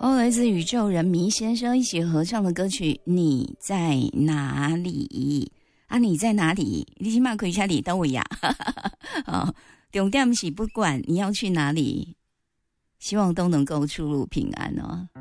哦，来自宇宙人迷先生一起合唱的歌曲《你在哪里》啊？你在哪里？你起码可以下里到我呀！啊，重点是不管你要去哪里，希望都能够出入平安哦。